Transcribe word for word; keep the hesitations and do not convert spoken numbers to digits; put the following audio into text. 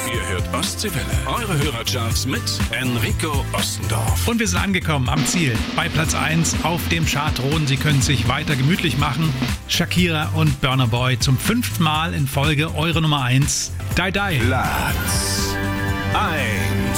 Ihr hört Ostseewelle. Eure Hörercharts mit Enrico Ostendorf. Und wir sind angekommen am Ziel. Bei Platz eins auf dem Chartthron. Sie können sich weiter gemütlich machen. Shakira und Burna Boy zum fünften Mal in Folge eure Nummer eins. Die Die. Platz eins.